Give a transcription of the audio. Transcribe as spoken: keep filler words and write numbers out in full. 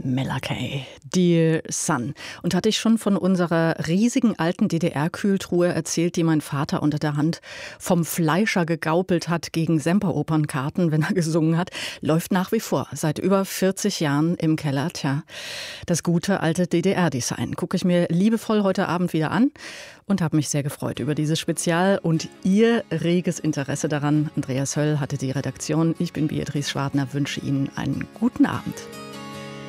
Mellakay, Dear Son. Und hatte ich schon von unserer riesigen alten D D R-Kühltruhe erzählt, die mein Vater unter der Hand vom Fleischer gegaupelt hat gegen Semperopernkarten, wenn er gesungen hat, läuft nach wie vor, seit über vierzig Jahren im Keller. Tja, das gute alte D D R-Design gucke ich mir liebevoll heute Abend wieder an und habe mich sehr gefreut über dieses Spezial und Ihr reges Interesse daran. Andreas Höll hatte die Redaktion. Ich bin Beatrice Schwadner, wünsche Ihnen einen guten Abend.